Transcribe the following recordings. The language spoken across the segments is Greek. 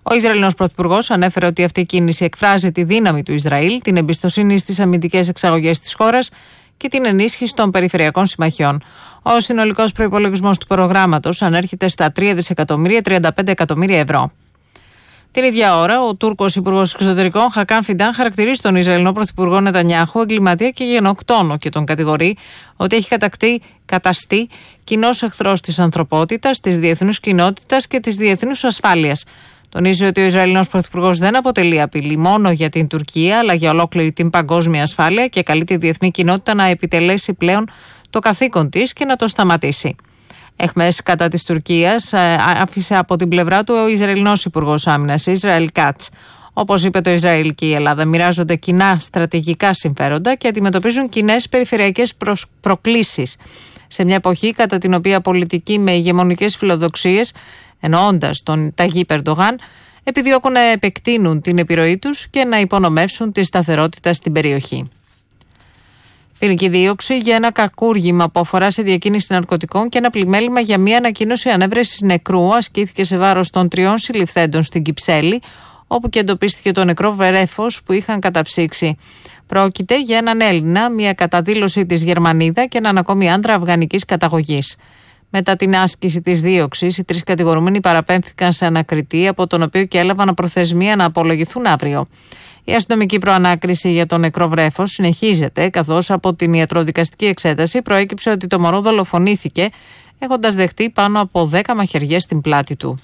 Ο Ισραηλινός Πρωθυπουργός ανέφερε ότι αυτή η κίνηση εκφράζει τη δύναμη του Ισραήλ, την εμπιστοσύνη στις αμυντικές εξαγωγές της χώρας και την ενίσχυση των περιφερειακών συμμαχιών. Ο συνολικός προϋπολογισμός του προγράμματος ανέρχεται στα 3.035 εκατομμύρια ευρώ. Την ίδια ώρα, ο Τούρκος Υπουργός Εξωτερικών Χακάν Φιντάν χαρακτηρίζει τον Ισραηλινό Πρωθυπουργό Νετανιάχου εγκληματία και γενοκτόνο και τον κατηγορεί ότι έχει καταστεί κοινός εχθρός της ανθρωπότητας, της διεθνούς κοινότητας και της διεθνούς ασφάλειας. Τονίζει ότι ο Ισραηλινός Πρωθυπουργός δεν αποτελεί απειλή μόνο για την Τουρκία, αλλά για ολόκληρη την παγκόσμια ασφάλεια και καλεί τη διεθνή κοινότητα να επιτελέσει πλέον το καθήκον της και να το σταματήσει. Εχμές κατά της Τουρκίας άφησε από την πλευρά του ο Ισραηλινός Υπουργός Άμυνας, Ισραήλ Κάτς. Όπως είπε, το Ισραήλ και η Ελλάδα μοιράζονται κοινά στρατηγικά συμφέροντα και αντιμετωπίζουν κοινές περιφερειακές προκλήσεις. Σε μια εποχή κατά την οποία πολιτικοί με ηγεμονικές φιλοδοξίες, εννοώντας τον Ταγίπ Ερντογάν, επιδιώκουν να επεκτείνουν την επιρροή τους και να υπονομεύσουν τη σταθερότητα στην περιοχή. Ποινική δίωξη για ένα κακούργημα που αφορά σε διακίνηση ναρκωτικών και ένα πλημέλημα για μια ανακοίνωση ανέβρεσης νεκρού ασκήθηκε σε βάρος των 3 συλληφθέντων στην Κυψέλη, όπου και εντοπίστηκε το νεκρό βρέφος που είχαν καταψύξει. Πρόκειται για έναν Έλληνα, μια καταδήλωση της Γερμανίδα και έναν ακόμη άντρα αφγανικής καταγωγής. Μετά την άσκηση της δίωξης, οι 3 κατηγορούμενοι παραπέμφθηκαν σε ανακριτή, από τον οποίο και έλαβαν προθεσμία να απολογηθούν αύριο. Η αστυνομική προανάκριση για το νεκρό βρέφος συνεχίζεται, καθώς από την ιατροδικαστική εξέταση προέκυψε ότι το μωρό δολοφονήθηκε, έχοντας δεχτεί πάνω από 10 μαχαιριές στην πλάτη του.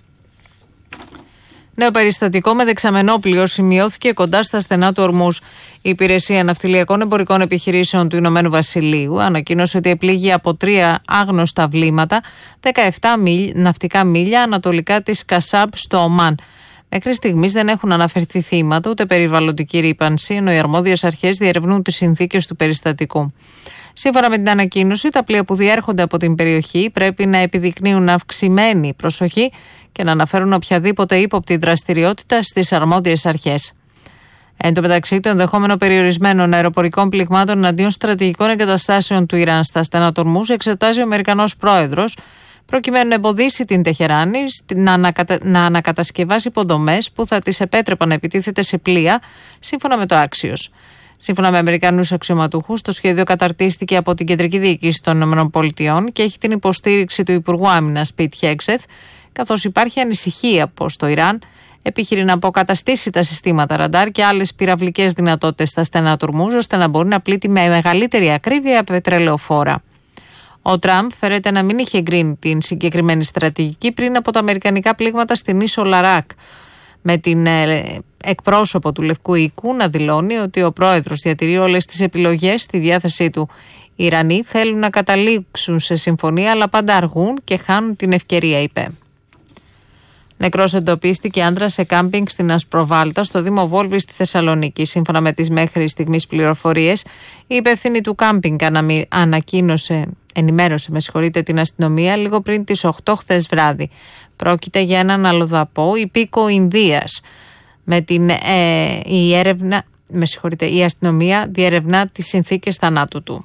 Νέο περιστατικό με δεξαμενόπλοιο σημειώθηκε κοντά στα στενά του Ορμούζ. Η Υπηρεσία Ναυτιλιακών Εμπορικών Επιχειρήσεων του Ηνωμένου Βασιλείου ανακοίνωσε ότι επλήγει από 3 άγνωστα βλήματα 17 ναυτικά μίλια ανατολικά της Κασάμπ στο Ομάν. Μέχρι στιγμής δεν έχουν αναφερθεί θύματα ούτε περιβαλλοντική ρύπανση, ενώ οι αρμόδιες αρχές διερευνούν τις συνθήκες του περιστατικού. Σύμφωνα με την ανακοίνωση, τα πλοία που διέρχονται από την περιοχή πρέπει να επιδεικνύουν αυξημένη προσοχή και να αναφέρουν οποιαδήποτε ύποπτη δραστηριότητα στις αρμόδιες αρχές. Εν τω μεταξύ, το ενδεχόμενο περιορισμένων αεροπορικών πληγμάτων εναντίον στρατηγικών εγκαταστάσεων του Ιράν στα στενά του Ορμούζ εξετάζει ο Αμερικανός πρόεδρος, προκειμένου να εμποδίσει την Τεχεράνη να ανακατασκευάσει υποδομές που θα της επέτρεπαν να επιτίθεται σε πλοία, σύμφωνα με το Axios. Σύμφωνα με Αμερικανούς αξιωματούχους, το σχέδιο καταρτίστηκε από την Κεντρική Διοίκηση των ΗΠΑ και έχει την υποστήριξη του Υπουργού Άμυνας Πιτ Χέγκσεθ, καθώς υπάρχει ανησυχία πως το Ιράν επιχειρεί να αποκαταστήσει τα συστήματα ραντάρ και άλλες πυραυλικές δυνατότητες στα στενά του Ορμούζ, ώστε να μπορεί να πλήττει με μεγαλύτερη ακρίβεια πετρελαιοφόρα. Ο Τραμπ φέρεται να μην είχε εγκρίνει την συγκεκριμένη στρατηγική πριν από τα αμερικανικά πλήγματα στην ίσο Λαράκ, με την εκπρόσωπο του Λευκού Οίκου να δηλώνει ότι ο πρόεδρος διατηρεί όλες τις επιλογές στη διάθεσή του. Οι Ιρανοί θέλουν να καταλήξουν σε συμφωνία, αλλά πάντα αργούν και χάνουν την ευκαιρία, είπε. Νεκρός εντοπίστηκε άντρας σε κάμπινγκ στην Ασπροβάλτα, στο Δήμο Βόλβη στη Θεσσαλονίκη. Σύμφωνα με τις μέχρι στιγμής πληροφορίες, η υπεύθυνη του κάμπινγκ ενημέρωσε την αστυνομία λίγο πριν τις 8 χθες βράδυ. Πρόκειται για έναν αλλοδαπό υπήκο Ινδίας. Η αστυνομία διερευνά τις συνθήκες θανάτου του.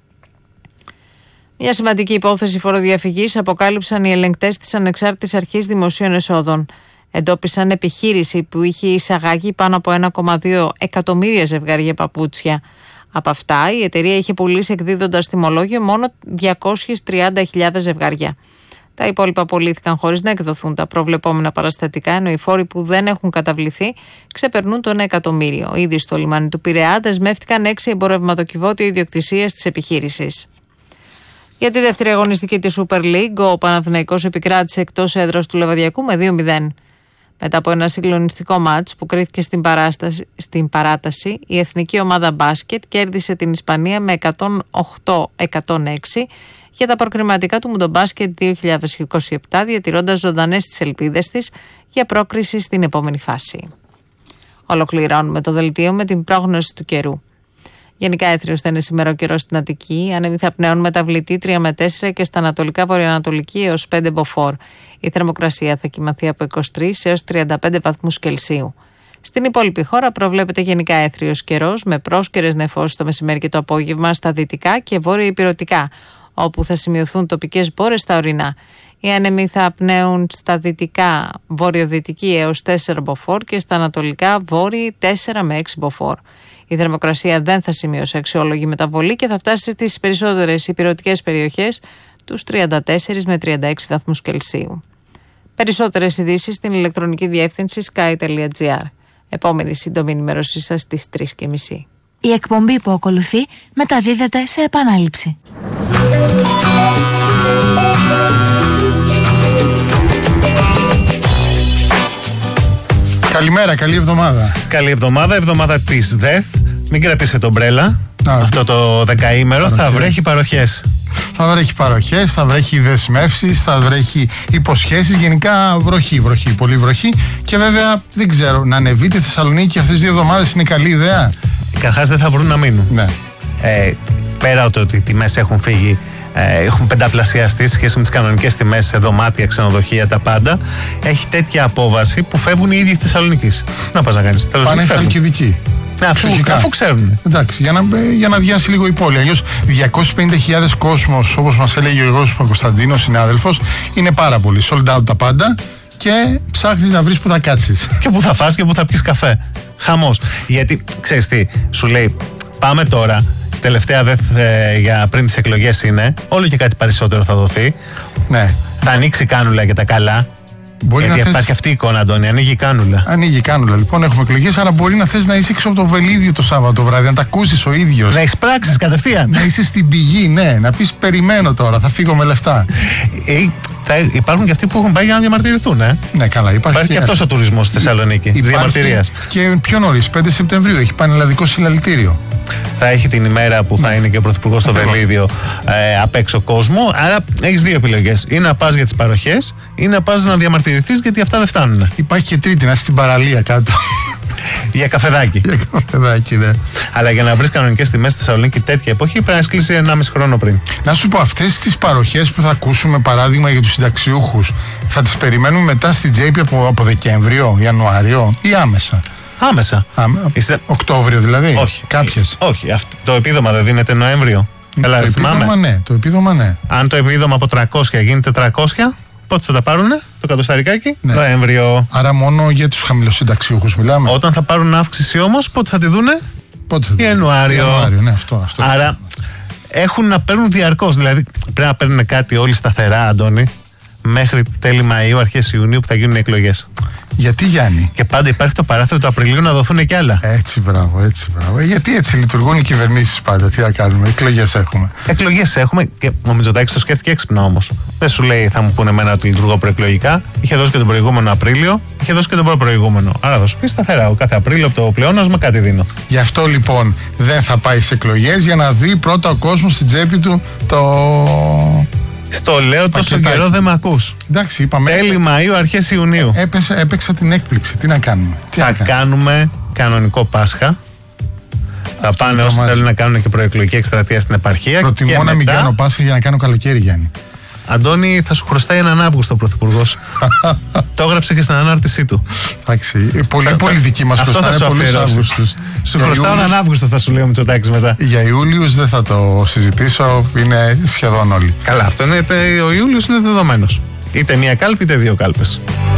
Μια σημαντική υπόθεση φοροδιαφυγής αποκάλυψαν οι ελεγκτές της Ανεξάρτητης Αρχής Δημοσίων Εσόδων. Εντόπισαν επιχείρηση που είχε εισαγάγει πάνω από 1,2 εκατομμύρια ζευγάρια παπούτσια. Από αυτά, η εταιρεία είχε πουλήσει εκδίδοντας τιμολόγιο μόνο 230.000 ζευγάρια. Τα υπόλοιπα πωλήθηκαν χωρίς να εκδοθούν τα προβλεπόμενα παραστατικά, ενώ οι φόροι που δεν έχουν καταβληθεί ξεπερνούν το 1 εκατομμύριο. Ήδη στο λιμάνι του Πειραιά δεσμεύτηκαν 6 εμπορευματοκιβώτιο ιδιοκτησίας της επιχείρησης. Για τη δεύτερη αγωνιστική της Super League, ο Παναθηναϊκός επικράτησε εκτός έδρας του Λεβαδιακού με 2-0. Μετά από ένα συγκλονιστικό μάτς που κρίθηκε στην παράταση, η εθνική ομάδα μπάσκετ κέρδισε την Ισπανία με 108-106 για τα προκριματικά του Μουντομπάσκετ 2027, διατηρώντας ζωντανές τις ελπίδες της για πρόκριση στην επόμενη φάση. Ολοκληρώνουμε το δελτίο με την πρόγνωση του καιρού. Γενικά έθριος θα είναι σήμερα ο καιρός στην Αττική, άνεμοι θα πνέουν μεταβλητή 3 με 4 και στα ανατολικά βορειοανατολική έως 5 μποφόρ. Η θερμοκρασία θα κυμανθεί από 23 έως 35 βαθμούς Κελσίου. Στην υπόλοιπη χώρα προβλέπεται γενικά έθριος καιρός με πρόσκαιρες νεφώσεις το μεσημέρι και το απόγευμα στα δυτικά και βόρειο-ηπειρωτικά, όπου θα σημειωθούν τοπικές μπόρες στα ορεινά. Οι άνεμοι θα απνέουν στα δυτικά βορειοδυτική έως 4 μποφόρ και στα ανατολικά βόρειοι 4 με 6 μποφόρ. Η θερμοκρασία δεν θα σημειώσει αξιόλογη μεταβολή και θα φτάσει στις περισσότερες ηπειρωτικές περιοχές τους 34 με 36 βαθμούς Κελσίου. Περισσότερες ειδήσεις στην ηλεκτρονική διεύθυνση sky.gr. Επόμενη σύντομη ενημέρωσή σας στις 3:30. Η εκπομπή που ακολουθεί μεταδίδεται σε επανάληψη. Καλημέρα, καλή εβδομάδα. Καλή εβδομάδα, εβδομάδα της ΔΕΘ. Μην κρατήσετε ομπρέλα. Αυτό το δεκαήμερο θα βρέχει παροχές. Θα βρέχει παροχές, θα βρέχει δεσμεύσεις, θα βρέχει υποσχέσεις. Γενικά βροχή, πολύ βροχή. Και βέβαια δεν ξέρω, να ανεβεί τη Θεσσαλονίκη αυτές τις 2 εβδομάδες είναι καλή ιδέα. Καταρχάς δεν θα βρουν να μείνουν. Ναι. Πέρα από το ότι οι τιμές έχουν φύγει, έχουν πενταπλασιαστεί σε σχέση με τις κανονικές τιμές σε δωμάτια, ξενοδοχεία, τα πάντα. Έχει τέτοια απόβαση που φεύγουν οι ίδιοι Θεσσαλονικείς. Να πας να κάνεις. Πάνε Χαλκιδική. Αφού ξέρουν. Εντάξει, για να αδειάσει λίγο η πόλη. Αλλιώς 250.000 κόσμος, όπως μας έλεγε ο Γιώργος Παπακοσταντίνος, συνάδελφος, είναι πάρα πολύ. Sold out τα πάντα και ψάχνεις να βρεις που θα κάτσεις. Και που θα φας και που θα πιεις καφέ. Χαμός. Γιατί ξέρεις τι, σου λέει, πάμε τώρα. Τελευταία για πριν τις εκλογές είναι. Όλο και κάτι περισσότερο θα δοθεί. Ναι. Θα ανοίξει η κάνουλα για τα καλά. Γιατί υπάρχει αυτή η εικόνα, Αντώνη. Ανοίγει η κάνουλα. Ανοίγει η κάνουλα. Λοιπόν, έχουμε εκλογές, άρα μπορεί να θες να είσαι έξω από το βελίδιο το Σάββατο βράδυ, να τα ακούσεις ο ίδιος. Να εισπράξεις κατευθείαν. Να είσαι στην πηγή, ναι. Να πεις περιμένω τώρα, θα φύγω με λεφτά. Υπάρχουν και αυτοί που έχουν πάει για να διαμαρτυρηθούν. Ναι, καλά. Υπάρχει και αυτός ο τουρισμός στη Θεσσαλονίκη. Της διαμαρτυρίας. Και πιο νωρίς, 5 Σεπτεμβρίου, έχει πανελλαδικό συλλαλητήριο. Θα έχει την ημέρα που θα είναι και ο Πρωθυπουργός στο βελίδιο απ' έξω κόσμο. Άρα έχεις 2 επιλογές. Ή να πας για τις παροχές, ή να πας να διαμαρτυρηθείς γιατί αυτά δεν φτάνουν. Υπάρχει και τρίτη, να είσαι στην παραλία κάτω. Για καφεδάκι. Για καφεδάκι, ναι. Αλλά για να βρεις κανονικές τιμές στη Θεσσαλονίκη τέτοια εποχή πρέπει να έχεις κλείσει 1,5 χρόνο πριν. Να σου πω, αυτές τις παροχές που θα ακούσουμε, παράδειγμα για τους συνταξιούχους, θα τις περιμένουμε μετά στην τσέπη από Δεκέμβριο, Ιανουάριο ή άμεσα? Άμεσα. Οκτώβριο δηλαδή. Όχι. Κάποιες. Όχι. Το επίδομα δεν δίνεται Νοέμβριο. Το επίδομα ναι. Το επίδομα ναι. Αν το επίδομα από 300 γίνεται 400, πότε θα τα πάρουνε το κατοσταρικάκι? Ναι. Νοέμβριο. Άρα μόνο για τους χαμηλοσυνταξιούχους μιλάμε. Όταν θα πάρουν αύξηση όμως, πότε θα τη δούνε? Πότε θα Ιανουάριο. Ναι, αυτό. Άρα έχουν να παίρνουν διαρκώς. Δηλαδή πρέπει να παίρνουν κάτι όλοι σταθερά, Αντώνη, μέχρι τέλη Μαΐου, αρχές Ιουνίου που θα γίνουν οι εκλογές. Γιατί, Γιάννη? Και πάντα υπάρχει το παράθυρο του Απριλίου να δοθούν κι άλλα. Έτσι, μπράβο. Γιατί έτσι λειτουργούν οι κυβερνήσεις πάντα? Τι να κάνουμε, εκλογές έχουμε. Και ο Μητσοτάκης το σκέφτηκε έξυπνα όμως. Δεν σου λέει θα μου πούνε εμένα ότι λειτουργώ προεκλογικά. Είχε δώσει και τον προηγούμενο Απρίλιο, είχε δώσει και τον προηγούμενο. Άρα θα σου πει σταθερά. Κάθε Απρίλιο από το πλεόνασμα κάτι δίνω. Γι' αυτό λοιπόν δεν θα πάει σε εκλογές, για να δει πρώτα ο κόσμος στην τσέπη του το. Στο λέω τόσο καιρό δεν με ακούς. Εντάξει, είπαμε. Τέλη Μαΐου, αρχές Ιουνίου. Έπαιξα την έκπληξη. Τι να κάνουμε? Θα κάνουμε κανονικό Πάσχα. Θα πάνε όσοι θέλουν να κάνουν και προεκλογική εκστρατεία στην επαρχία. Προτιμώ να μην κάνω Πάσχα για να κάνω καλοκαίρι, Γιάννη. Αντώνη, θα σου χρωστάει έναν Αύγουστο ο Πρωθυπουργός. Το έγραψε και στην ανάρτησή του. Εντάξει, πολύ πολιτική μας χρωστάνε πολλούς Αύγουστους. Σου χρωστάω έναν Αύγουστο, θα σου λέει ο Μητσοτάκης μετά. Για Ιούλιους δεν θα το συζητήσω, είναι σχεδόν όλοι. Καλά, αυτό είναι, ο Ιούλιος είναι δεδομένος. Είτε μία κάλπη είτε 2 κάλπες.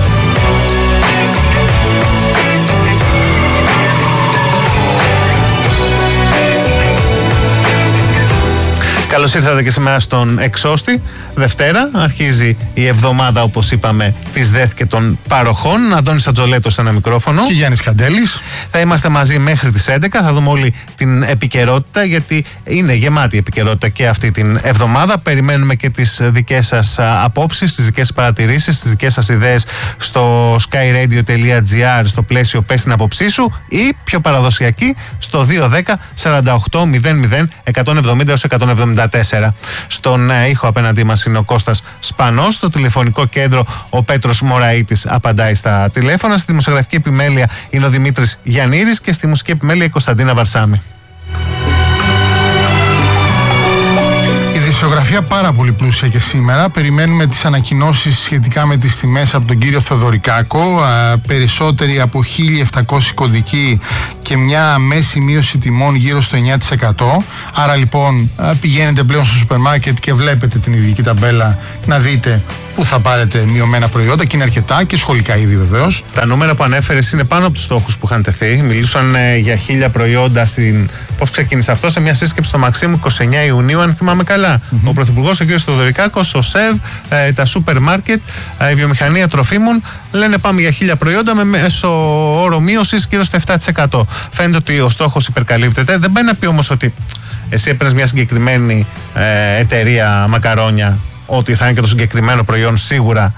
Καλώς ήρθατε και σήμερα στον Εξώστη. Δευτέρα αρχίζει η εβδομάδα, όπως είπαμε, της ΔΕΘ και των παροχών. Αντώνης Ατζολέτος σε ένα μικρόφωνο. Και Γιάννης Καντέλης. Θα είμαστε μαζί μέχρι τις 11. Θα δούμε όλη την επικαιρότητα, γιατί είναι γεμάτη επικαιρότητα και αυτή την εβδομάδα. Περιμένουμε και τις δικές σας απόψεις, τις δικές σας παρατηρήσεις, τις δικές σας ιδέες στο skyradio.gr στο πλαίσιο «Πες την άποψή σου» ή πιο παραδοσιακή στο 210 48 00 170 έως 174. Στον ήχο απέναντί μας είναι ο Κώστας Σπανός. Στο τηλεφωνικό κέντρο ο Πέτρος Μωραΐτης απαντάει στα τηλέφωνα. Στη δημοσιογραφική επιμέλεια είναι ο Δημήτρης Γιαννήρης και στη μουσική επιμέλεια η Κωνσταντίνα Βαρσάμη. Ισογραφία πάρα πολύ πλούσια και σήμερα. Περιμένουμε τις ανακοινώσεις σχετικά με τις τιμές από τον κύριο Θεοδωρικάκο. Περισσότεροι από 1.700 κωδικοί και μια μέση μείωση τιμών γύρω στο 9%. Άρα λοιπόν πηγαίνετε πλέον στο σούπερ μάρκετ και βλέπετε την ειδική ταμπέλα να δείτε που θα πάρετε μειωμένα προϊόντα και είναι αρκετά και σχολικά είδη βεβαίως. Τα νούμερα που ανέφερες είναι πάνω από τους στόχους που είχαν τεθεί. Μιλούσαν για 1.000 προϊόντα πώς ξεκίνησε αυτό, σε μια σύσκεψη στο Μαξίμου 29 Ιουνίου, αν θυμάμαι καλά. Ο Πρωθυπουργός, ο κ. Θεοδωρικάκος, ο ΣΕΒ, τα σούπερ μάρκετ, η βιομηχανία τροφίμων λένε πάμε για 1.000 προϊόντα με μέσο όρο μείωσης γύρω στο 7%. Φαίνεται ότι ο στόχος υπερκαλύπτεται. Δεν πάει να πει όμως ότι εσύ έπαιρνες μια συγκεκριμένη εταιρεία μακαρόνια, ότι θα είναι και το συγκεκριμένο προϊόν σίγουρα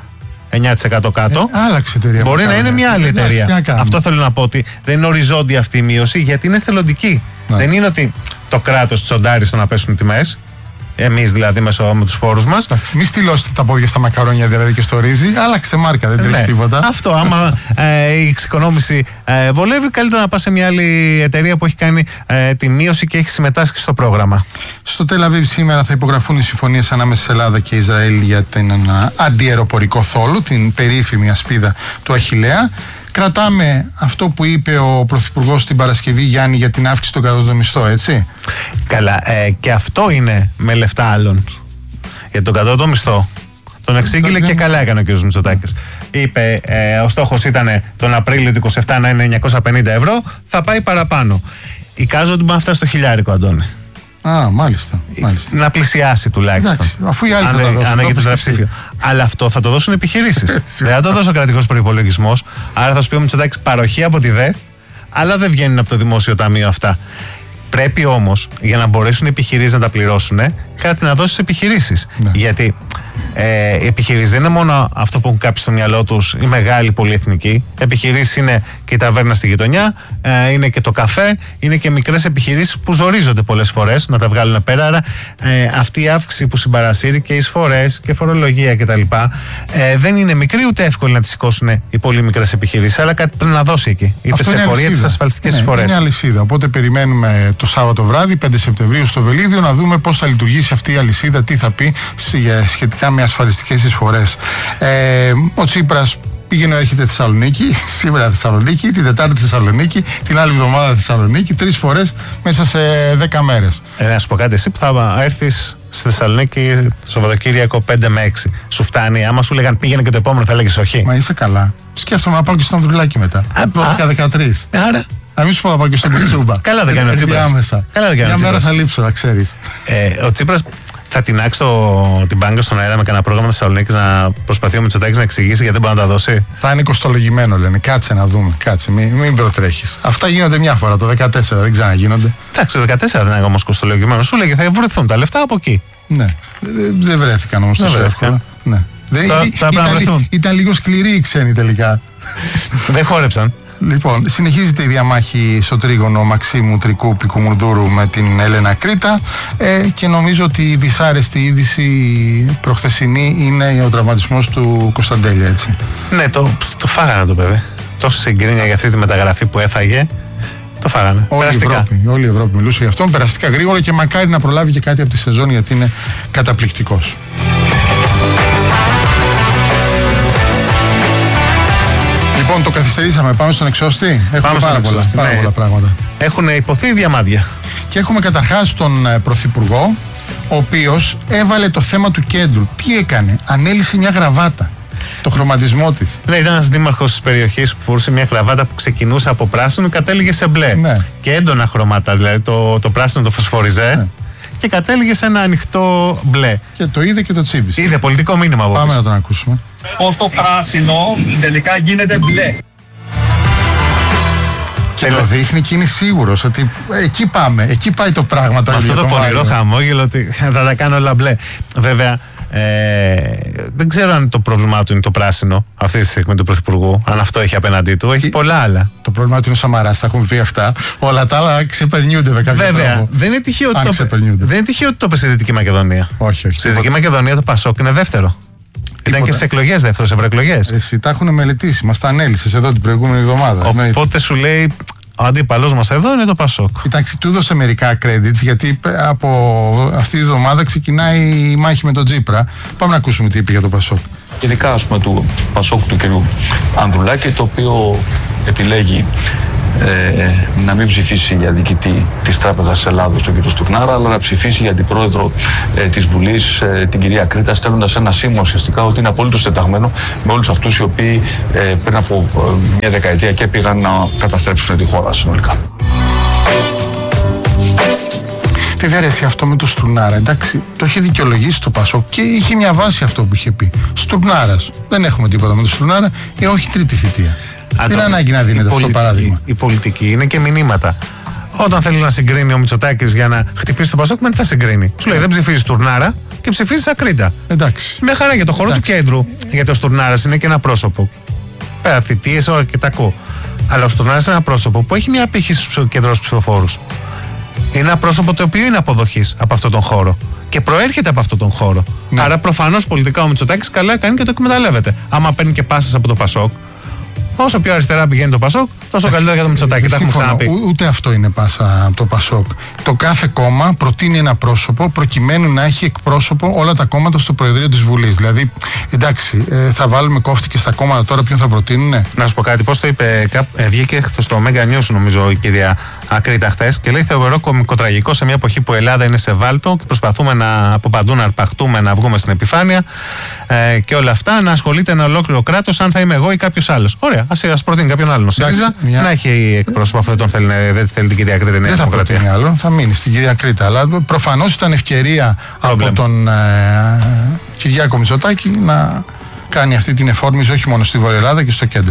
9% κάτω. Άλλαξε εταιρεία. Μπορεί να είναι μια άλλη εταιρεία. Αυτό θέλω να πω, ότι δεν είναι οριζόντια αυτή η μείωση, γιατί είναι θελοντική. Δεν είναι ότι το κράτος τσοντάρει στο να πέσουν οι τιμές. Εμείς δηλαδή με τους φόρους μας. Μην στυλώσετε τα πόδια στα μακαρόνια δηλαδή και στο ρύζι. Άλλαξτε μάρκα, δεν τρέχει τίποτα. Αυτό. Άμα η εξοικονόμηση βολεύει, καλύτερα να πας σε μια άλλη εταιρεία που έχει κάνει τη μείωση και έχει συμμετάσχει στο πρόγραμμα. Στο Τελ Αβίβ σήμερα θα υπογραφούν οι συμφωνίες ανάμεσα σε Ελλάδα και Ισραήλ για την αντιαεροπορικό θόλο, την περίφημη ασπίδα του Αχιλλέα. Κρατάμε αυτό που είπε ο Πρωθυπουργός την Παρασκευή, Γιάννη, για την αύξηση των κατώτατων μισθών, έτσι. Καλά, και αυτό είναι με λεφτά άλλων. Για τον κατώτατο μισθό τον εξήγηλε και καλά έκανε ο κ. Μητσοτάκης. Είπε, ο στόχος ήταν τον Απρίλιο του 27 να είναι 950 ευρώ, θα πάει παραπάνω. Εικάζω ότι μπορεί να φτάσει στο χιλιάρικο, Αντώνη. Μάλιστα. Να πλησιάσει τουλάχιστον. Εντάξει, αφού οι άλλοι θα δώσουν. Αν έγινε το ψήφιο. Αλλά αυτό θα το δώσουν επιχειρήσεις. Δεν θα το δώσει ο κρατικός προϋπολογισμός. Άρα θα σου πει ο Μητσοτάκης παροχή από τη ΔΕΘ, αλλά δεν βγαίνουν από το δημόσιο ταμείο αυτά. Πρέπει όμως, για να μπορέσουν οι επιχειρήσεις να τα πληρώσουν, κάτι να δώσει στις επιχειρήσεις. Ναι. Γιατί οι επιχειρήσεις δεν είναι μόνο αυτό που έχουν κάποιοι στο μυαλό τους, οι μεγάλοι πολυεθνικοί. Επιχειρήσεις είναι και η ταβέρνα στη γειτονιά, είναι και το καφέ, είναι και μικρές επιχειρήσεις που ζορίζονται πολλές φορές να τα βγάλουν πέρα. Άρα αυτή η αύξηση που συμπαρασύρει και εισφορές και φορολογία κτλ. Δεν είναι μικρή ούτε εύκολη να τη σηκώσουν οι πολύ μικρές επιχειρήσεις. Αλλά κάτι πρέπει να δώσει εκεί. Είτε σε εφορία είτε σε ασφαλιστικές εισφορές. Είναι αλυσίδα. Οπότε περιμένουμε το Σάββατο βράδυ, 5 Σεπτεμβρίου, στο Βελίδιο, να δούμε πώς θα λειτουργήσει αυτή η αλυσίδα, τι θα πει σχετικά με ασφαλιστικές εισφορές. Ο Τσίπρας πήγαινε, έρχεται Θεσσαλονίκη, σήμερα Θεσσαλονίκη, την Τετάρτη Θεσσαλονίκη, την άλλη εβδομάδα Θεσσαλονίκη, 3 φορές μέσα σε 10 μέρες. Να σου πω κάτι, εσύ που θα έρθεις στη Θεσσαλονίκη το Σαββατοκύριακο 5 με 6, σου φτάνει? Άμα σου λέγαν πήγαινε και το επόμενο, θα έλεγες όχι? Μα είσαι καλά. Σκέφτομαι να πάω και στο Ανδρουλάκι μετά. 12-13. Άρα. Να μην σου πω να πάω και στον Κουτσούμπα. Καλά δεν κάνει ο Τσίπρας. Μια μέρα θα λείψω, να ξέρεις. Ο Τσίπρας θα τεινάξει την μπάνκα στον αέρα με κανένα πρόγραμμα Θεσσαλονίκης να προσπαθεί ο Μητσοτάκης να εξηγήσει γιατί δεν μπορεί να τα δώσει? Θα είναι κοστολογημένο, λένε. Κάτσε να δούμε. Κάτσε, μην προτρέχεις. Αυτά γίνονται μια φορά. Το 14 δεν ξαναγίνονται. Εντάξει, το 14 δεν είναι όμως κοστολογημένο. Σου λέγε θα βρεθούν τα λεφτά από εκεί. Ναι. Δεν βρέθηκαν όμως τόσο εύκολα. Ναι. Ήταν λίγο σκληροί οι ξένοι τελικά. Δεν χόρεψαν. Λοιπόν, συνεχίζεται η διαμάχη στο τρίγωνο Μαξίμου Τρικούπη Κουμουνδούρου με την Έλενα Κρήτα και νομίζω ότι η δυσάρεστη είδηση προχθεσινή είναι ο τραυματισμός του Κωνσταντέλια, έτσι. Ναι, το φάγανε το παιδί. Τόσο συγκρίνια για αυτή τη μεταγραφή που έφαγε. Το φάγανε. Όλη η Ευρώπη μιλούσε γι' αυτό. Περαστικά γρήγορα και μακάρι να προλάβει και κάτι από τη σεζόν, γιατί είναι καταπληκτικός. Λοιπόν, το καθυστερήσαμε. Πάμε στον εξώστη. Έχουμε πάρα πολλά πράγματα. Έχουν υποθεί διαμάντια. Και έχουμε καταρχάς τον Πρωθυπουργό, ο οποίος έβαλε το θέμα του κέντρου. Τι έκανε? Ανέλυσε μια γραβάτα. Το χρωματισμό της. Ναι, ήταν ένας δήμαρχος της περιοχής που φορούσε μια γραβάτα που ξεκινούσε από πράσινο και κατέληγε σε μπλε. Ναι. Και έντονα χρώματα. Δηλαδή το πράσινο το φωσφοριζέ. Ναι. Και κατέληγε σε ένα ανοιχτό μπλε. Και το είδε και το τσίπησε. Είδε πολιτικό μήνυμα από Πάμε να τον ακούσουμε. Πώς το πράσινο τελικά γίνεται μπλε. Και το δείχνει και είναι σίγουρος ότι εκεί πάμε, εκεί πάει το πράγμα. Αυτό το πονηρό χαμόγελο ότι θα τα κάνω όλα μπλε. Βέβαια, δεν ξέρω αν το πρόβλημά του είναι το πράσινο αυτή τη στιγμή του Πρωθυπουργού, αν αυτό έχει απέναντί του. Έχει πολλά άλλα. Το πρόβλημά του είναι ο Σαμαράς, τα έχουμε πει αυτά. Όλα τα άλλα ξεπερνιούνται με κάποιο τρόπο. Βέβαια, δεν είναι τυχαίο ότι το είπε στη Δυτική Μακεδονία. Όχι. Στη Δυτική Μακεδονία το Πασόκ είναι δεύτερο. Ήταν και σε εκλογές δεύτερο, σε ευρωεκλογές. Εσύ τα έχουν μελετήσει, μας τα ανέλυσες εδώ την προηγούμενη εβδομάδα. Οπότε σου λέει ο αντίπαλός μας εδώ είναι το Πασόκ. Κοιτάξτε, του έδωσε μερικά credits, γιατί από αυτή τη εβδομάδα ξεκινάει η μάχη με τον Τσίπρα. Πάμε να ακούσουμε τι είπε για το Πασόκ. Ειδικά, ας πούμε, του Πασόκ του κ. Ανδρουλάκη, το οποίο επιλέγει να μην ψηφίσει για διοικητή της Τράπεζας της Ελλάδος τον κύριο Στουρνάρα, αλλά να ψηφίσει για την πρόεδρο της Βουλής την κυρία Κρήτα, στέλνοντας ένα σήμα ουσιαστικά ότι είναι απόλυτο συνταγμένο με όλους αυτούς οι οποίοι πριν από μια δεκαετία και πήγαν να καταστρέψουν τη χώρα συνολικά. Βέβαια, αρέσει αυτό με το Στουρνάρα. Εντάξει, το είχε δικαιολογήσει το Πασόκ και είχε μια βάση αυτό που είχε πει. Στουρνάρας. Δεν έχουμε τίποτα με το Στουρνάρα, όχι τρίτη θητεία. Δεν είναι ανάγκη να δίνεται αυτό το παράδειγμα. Η πολιτική είναι και μηνύματα. Όταν θέλει να συγκρίνει ο Μητσοτάκης για να χτυπήσει το Πασόκ, με τι θα συγκρίνει. Σου λέει δεν ψηφίζει Στουρνάρα και ψηφίζει Ακρίντα. Εντάξει. Με χαρά για το χώρο του κέντρου. Γιατί ο Στουρνάρας είναι και ένα πρόσωπο. Πέρα θητείες, όλα και τα ακούω. Αλλά ο Στουρνάρας είναι ένα πρόσωπο που έχει μια απήχηση στους κεντρούς ψηφοφόρους. Είναι ένα πρόσωπο το οποίο είναι αποδοχής από αυτόν τον χώρο. Και προέρχεται από αυτόν τον χώρο. Ναι. Άρα προφανώς πολιτικά ο Μητσοτάκης καλά κάνει και το εκμεταλλεύεται. Άμα παίρνει και πάσες από το Πασόκ. Όσο πιο αριστερά πηγαίνει το Πασόκ, τόσο καλύτερα για το Μητσοτάκη. Τα έχουμε ξαναπεί. Ούτε αυτό είναι πάσα το Πασόκ. Το κάθε κόμμα προτείνει ένα πρόσωπο προκειμένου να έχει εκπρόσωπο όλα τα κόμματα στο Προεδρείο της Βουλής. Δηλαδή, εντάξει, θα βάλουμε κόφτη στα κόμματα τώρα ποιον θα προτείνουνε. Να σου πω κάτι, πώς το είπε, βγήκε στο Mega News νομίζω η κυρία Ακρίτα χθες και λέει: θεωρώ κωμικοτραγικό σε μια εποχή που η Ελλάδα είναι σε βάλτο και προσπαθούμε από παντού να αρπαχτούμε, να βγούμε στην επιφάνεια και όλα αυτά, να ασχολείται ένα ολόκληρο κράτος, αν θα είμαι εγώ ή κάποιος άλλος. Ωραία, ας προτείνει κάποιον άλλον. ΣΥΡΙΖΑ να έχει εκπρόσωπο, αυτό δεν θέλει την κυρία Κρήτα. Δεν θα προτείνει άλλο, θα μείνει στην κυρία Κρήτα. Αλλά προφανώς ήταν ευκαιρία από τον Κυριάκο Μητσοτάκη να κάνει αυτή την εφόρμηση όχι μόνο στη Βόρεια Ελλάδα και στο κέντρο.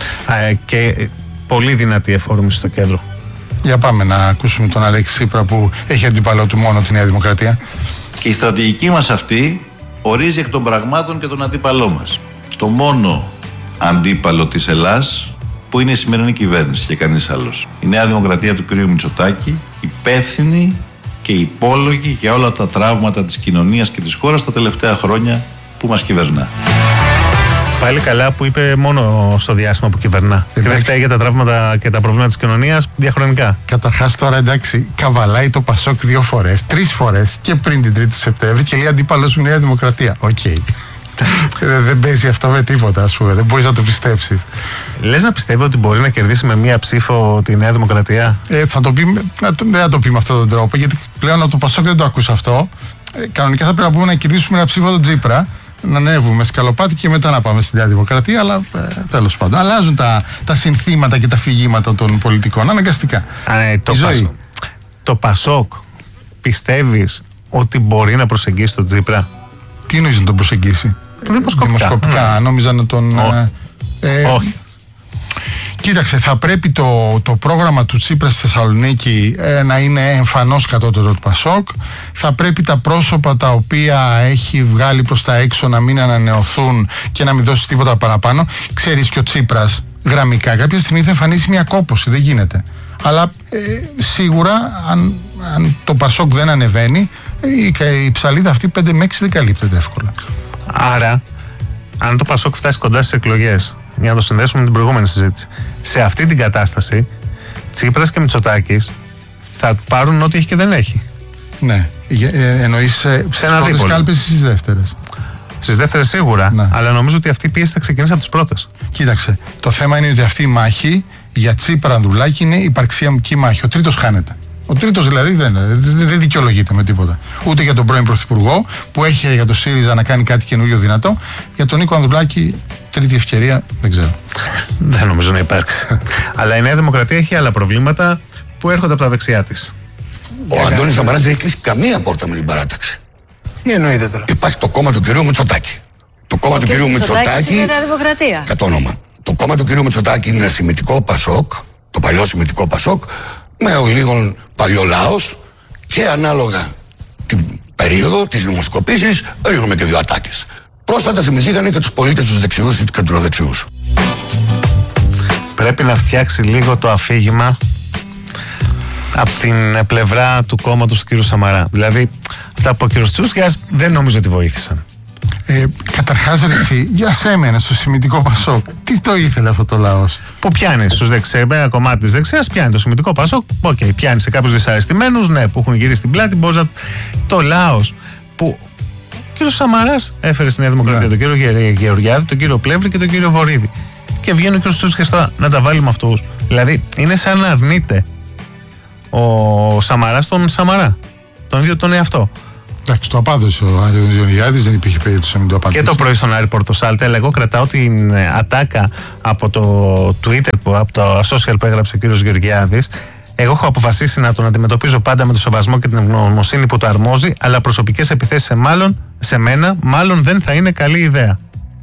Και πολύ δυνατή εφόρμηση στο κέντρο. Για πάμε να ακούσουμε τον Αλέξη Τσίπρα που έχει αντίπαλό του μόνο τη Νέα Δημοκρατία. Και η στρατηγική μας αυτή ορίζει εκ των πραγμάτων και τον αντίπαλό μας. Το μόνο αντίπαλο της Ελλάς που είναι η σημερινή κυβέρνηση και κανείς άλλος. Η Νέα Δημοκρατία του κ. Μητσοτάκη, υπεύθυνη και υπόλογη για όλα τα τραύματα της κοινωνίας και της χώρας τα τελευταία χρόνια που μας κυβερνά. Πάλι καλά που είπε μόνο στο διάστημα που κυβερνά. Και δεν φταίει για τα τραύματα και τα προβλήματα της κοινωνίας διαχρονικά. Καταρχάς τώρα εντάξει, καβαλάει το Πασόκ 2 φορές, 3 φορές και πριν την 3η Σεπτέμβρη και λέει αντίπαλος μου Νέα Δημοκρατία. Οκ. Δεν παίζει αυτό με τίποτα, ας πούμε. Δεν μπορείς να το πιστέψεις. Λες να πιστεύω ότι μπορεί να κερδίσει με μία ψήφο τη Νέα Δημοκρατία? Δεν θα το πει με αυτόν τον τρόπο, γιατί πλέον από το Πασόκ δεν το ακούς αυτό. Κανονικά θα πρέπει να πούμε να κερδίσουμε ένα ψήφο τον Τσίπρα, να ανέβουμε σκαλοπάτι και μετά να πάμε στη Νέα Δημοκρατία. Αλλά τέλος πάντων, αλλάζουν τα συνθήματα και τα φυγήματα των πολιτικών αναγκαστικά. Το Πασόκ πιστεύεις ότι μπορεί να προσεγγίσει τον Τσίπρα? Τι εννοείς να τον προσεγγίσει? Δημοσκοπικά. Νόμιζα να τον... Όχι. Κοίταξε, θα πρέπει το πρόγραμμα του Τσίπρα στη Θεσσαλονίκη να είναι εμφανώς κατώτερο του Πασόκ. Θα πρέπει τα πρόσωπα τα οποία έχει βγάλει προς τα έξω να μην ανανεωθούν και να μην δώσει τίποτα παραπάνω. Ξέρεις και ο Τσίπρας γραμμικά κάποια στιγμή θα εμφανίσει μια κόπωση, δεν γίνεται. Αλλά σίγουρα αν το Πασόκ δεν ανεβαίνει, η ψαλίδα αυτή 5 με 6 δεν καλύπτεται εύκολα. Άρα, αν το Πασόκ φτάσει κοντά στις εκλογές, για να το συνδέσουμε με την προηγούμενη συζήτηση, σε αυτή την κατάσταση, Τσίπρας και Μητσοτάκης θα πάρουν ό,τι έχει και δεν έχει. Ναι. Εννοείς στις πρώτες κάλπες ή στις δεύτερες? Στις δεύτερες σίγουρα, ναι. Αλλά νομίζω ότι αυτή η πίεση θα ξεκινήσει από τις πρώτες. Κοίταξε, το θέμα είναι ότι αυτή η μάχη για Τσίπρα Ανδρουλάκη είναι υπαρξιακή μάχη. Ο τρίτος χάνεται. Ο τρίτος δηλαδή δεν δικαιολογείται με τίποτα. Ούτε για τον πρώην Πρωθυπουργό που έχει για το ΣΥΡΙΖΑ να κάνει κάτι καινούριο δυνατό. Για τον Νίκο Ανδρουλάκη, τρίτη ευκαιρία δεν ξέρω. Δεν νομίζω να υπάρξει. Αλλά η Νέα Δημοκρατία έχει άλλα προβλήματα που έρχονται από τα δεξιά της. Ο Αντώνης Σαμαράς δεν έχει κλείσει καμία πόρτα με την παράταξη. Τι εννοείται τώρα? Υπάρχει το κόμμα του κυρίου Μητσοτάκη. Το κόμμα του κυρίου Μητσοτάκη. Είναι Νέα Δημοκρατία. Κατ' όνομα. Το κόμμα του κυρίου Μητσοτάκη είναι ένα σημιτικό Πασόκ, το παλιό σημιτικό Πασόκ, με λίγον παλιό λαός και ανάλογα την περίοδο της δημοσκοπήσης ρίχνουμε και 2 ατάκες. Πρόσφατα θυμηθήκανε και τους πολίτες τους δεξιούς ή τους κεντροδεξιούς. Πρέπει να φτιάξει λίγο το αφήγημα από την πλευρά του κόμματος του κ. Σαμαρά. Δηλαδή, αυτά που ο κ. Τσούσκιας δεν νομίζω ότι βοήθησαν. Καταρχάς, εσύ, για σέμενα στο σημιτικό Πασόκ, τι το ήθελε αυτό το λαός? Που πιάνει στους δεξιούς, ένα κομμάτι της δεξιάς πιάνει το σημιτικό Πασόκ. Οκ, πιάνει σε κάποιους δυσαρεστημένους, ναι, που έχουν γυρίσει την πλάτη. Μπορεί να. Το λαός που ο κ. Σαμαράς έφερε στη Νέα Δημοκρατία, τον κ. Γεωργιάδη, τον κ. Πλεύρη και τον κ. Βορίδη. Και βγαίνει ο κ. Τσούτσικας τώρα να τα βάλει με αυτούς. Δηλαδή είναι σαν να αρνείται ο Σαμαράς τον Σαμαρά, τον ίδιο τον εαυτό. Εντάξει, το απάδωσε ο Άρης Γεωργιάδης, δεν υπήρχε περίπτωση να μην το απαντήσει. Και το πρωί στον Άρη Πορτοσάλτε, αλλά εγώ κρατάω την ατάκα από το Twitter, από το social που έγραψε ο κ. Γεωργιάδης. Εγώ έχω αποφασίσει να τον αντιμετωπίζω πάντα με το σεβασμό και την ευγνωμοσύνη που του αρμόζει, αλλά προσωπικές επιθέσεις σε μένα μάλλον δεν θα είναι καλή ιδέα.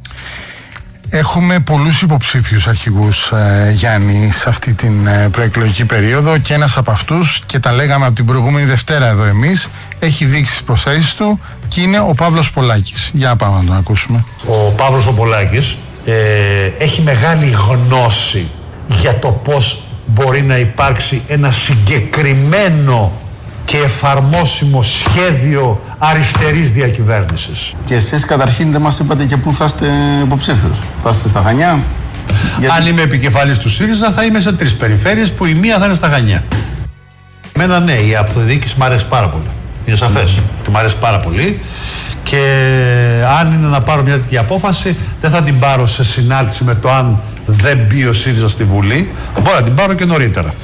Έχουμε πολλούς υποψήφιους αρχηγούς, Γιάννη, σε αυτή την προεκλογική περίοδο, και ένας από αυτούς, και τα λέγαμε από την προηγούμενη Δευτέρα εδώ εμείς, έχει δείξει τις προθέσεις του και είναι ο Παύλος Πολάκης. Για πάμε να τον ακούσουμε. Ο Παύλος ο Πολάκης έχει μεγάλη γνώση για το πώς μπορεί να υπάρξει ένα συγκεκριμένο και εφαρμόσιμο σχέδιο αριστερής διακυβέρνησης. Και εσείς καταρχήν δεν μας είπατε και πού θα είστε υποψήφιος. Θα είστε στα Χανιά? Αν είμαι επικεφαλής του ΣΥΡΙΖΑ θα είμαι σε 3 περιφέρειες που η μία θα είναι στα Χανιά. Εμένα ναι, η αυτοδιοίκηση μου αρέσει πάρα πολύ. Είναι σαφές. Μου αρέσει πάρα πολύ και αν είναι να πάρω μια τέτοια απόφαση δεν θα την πάρω σε συνάρτηση με το αν δεν μπει ο ΣΥΡΙΖΑ στη Βουλή. Μπορώ να την πάρω και νωρίτερα.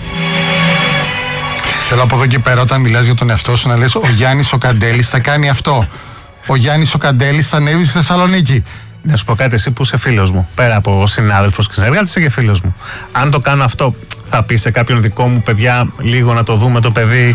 Θέλω από εδώ και πέρα, όταν μιλάς για τον εαυτό σου, να λες ο Γιάννης ο Καντέλης θα κάνει αυτό. Ο Γιάννης ο Καντέλης θα ανέβει στη Θεσσαλονίκη. Να σου πω κάτι, εσύ που είσαι φίλος μου, πέρα από συνάδελφος και συνεργάτης, είσαι και φίλος μου. Αν το κάνω αυτό, θα πει σε κάποιον δικό μου, παιδιά, λίγο να το δούμε το παιδί,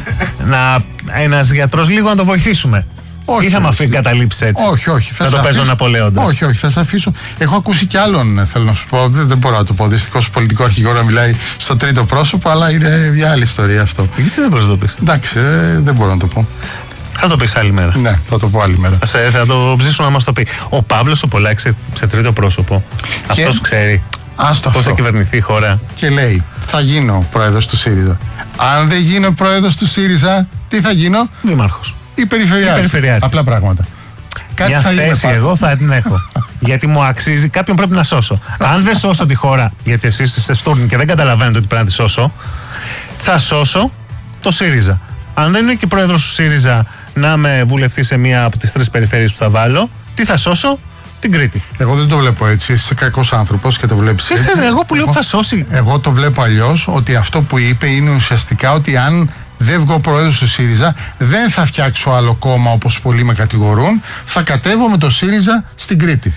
ένας γιατρός λίγο να το βοηθήσουμε? Όχι, ή θα με καταλήψει έτσι? Όχι. Θα το παίζω Ναπολέοντα. Όχι, θα σε αφήσω. Έχω ακούσει κι άλλον, θέλω να σου πω. Δεν μπορώ να το πω. Δυστυχώς, πολιτικό αρχηγό να μιλάει στο τρίτο πρόσωπο, αλλά είναι μια άλλη ιστορία αυτό. Γιατί δεν μπορείς να το πεις? Εντάξει, δεν μπορώ να το πω. Θα το πεις άλλη μέρα. Ναι, θα το πω άλλη μέρα. Θα το ψήσουμε να μας το πει. Ο Παύλος ο Πολάκης σε τρίτο πρόσωπο. Αυτός ξέρει πώς θα κυβερνηθεί η χώρα. Και λέει, θα γίνω πρόεδρος του ΣΥΡΙΖΑ. Αν δεν γίνω πρόεδρος του ΣΥΡΙΖΑ, τι θα γίνω? Δήμαρχος. Ή περιφερειάρχη. Απλά πράγματα. Κάτι μια θα θέση εγώ θα την έχω. Γιατί μου αξίζει, κάποιον πρέπει να σώσω. Αν δεν σώσω τη χώρα, γιατί εσείς είστε στούρνοι και δεν καταλαβαίνετε ότι πρέπει να τη σώσω, θα σώσω το ΣΥΡΙΖΑ. Αν δεν είναι και πρόεδρος του ΣΥΡΙΖΑ να με βουλευτεί σε μία από τις 3 περιφέρειες που θα βάλω, τι θα σώσω? Την Κρήτη. Εγώ δεν το βλέπω έτσι. Είσαι κακός άνθρωπος και το βλέπεις έτσι. Εγώ που λέω που θα σώσει. Εγώ το βλέπω αλλιώς, ότι αυτό που είπε είναι ουσιαστικά ότι αν δεν βγω πρόεδρος του ΣΥΡΙΖΑ, δεν θα φτιάξω άλλο κόμμα όπως πολλοί με κατηγορούν. Θα κατέβω με το ΣΥΡΙΖΑ στην Κρήτη.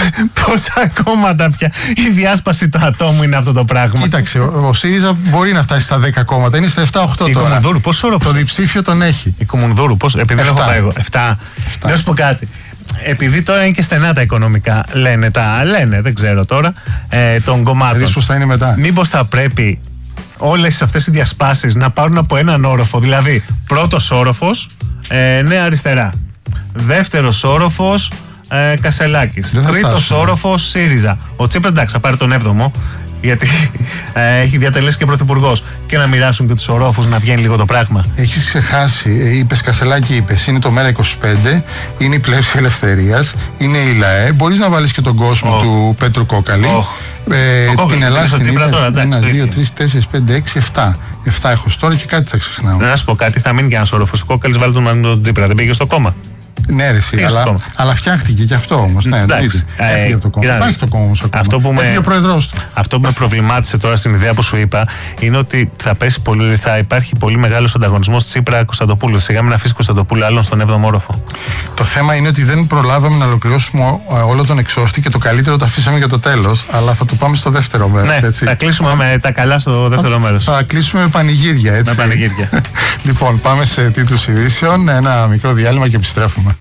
Πόσα κόμματα πια? Η διάσπαση του ατόμου είναι αυτό το πράγμα. Κοίταξε, ο ΣΥΡΙΖΑ μπορεί να φτάσει στα 10 κόμματα. Είναι στα 7-8 τώρα. Η Κομουνδούρου, πόσο όροφο? Το διψήφιο τον έχει. Η Κομουνδούρου, πώς? Επειδή δεν έχω πάει εγώ. 7. Να σου πω κάτι. Επειδή τώρα είναι και στενά τα οικονομικά, λένε, δεν ξέρω τώρα, των κομμάτων. Δεις πώς θα είναι μετά. Μήπως θα πρέπει όλες αυτές οι διασπάσεις να πάρουν από έναν όροφο? Δηλαδή, πρώτος όροφος, Νέα Αριστερά. Δεύτερος όροφος, Κασελάκης. Τρίτος όροφος, ΣΥΡΙΖΑ. Ο Τσίπρας, εντάξει, θα πάρει τον 7ο, γιατί έχει διατελέσει και πρωθυπουργός. Και να μοιράσουν και τους ορόφους, να βγαίνει λίγο το πράγμα. Έχεις ξεχάσει, είπες Κασελάκη, είπες. Είναι το Μέρα25, είναι η Πλεύση Ελευθερίας, είναι η ΛΑΕ. Μπορείς να βάλεις και τον κόσμο του Πέτρου Κόκαλη. Την Ελλάδα στην είπες. 1, 2, 3, 4, 5, 6, 7. 7 έχω τώρα και κάτι θα ξεχνάω. Να σου πω κάτι, θα μείνει και ένας όροφος. Ο Κόκαλης βάλει τον Τσίπρα, δεν πήγε στο κόμμα. Ναι, ρε, αλλά φτιάχτηκε και αυτό όμως. Ναι, εντάξει. Έφυγε από το κόμμα. Υπάρχει το κόμμα όμως ακόμα. Έφυγε ο πρόεδρος του. Αυτό που με προβλημάτισε τώρα στην ιδέα που σου είπα είναι ότι θα υπάρχει πολύ μεγάλος ανταγωνισμός Τσίπρα-Κωνσταντοπούλου. Σιγά μην αφήσει Κωνσταντοπούλου άλλον στον 7ο όροφο. Το θέμα είναι ότι δεν προλάβαμε να ολοκληρώσουμε όλο τον εξώστη και το καλύτερο το αφήσαμε για το τέλος. Αλλά θα το πάμε στο δεύτερο μέρος. Ναι, έτσι. Θα κλείσουμε με τα καλά στο δεύτερο μέρος. Θα κλείσουμε με πανηγύρια, έτσι. Με πανηγύρια. Λοιπόν, πάμε σε τίτλους ειδήσεων. Ένα μικρό διάλειμμα και επιστρέφουμε.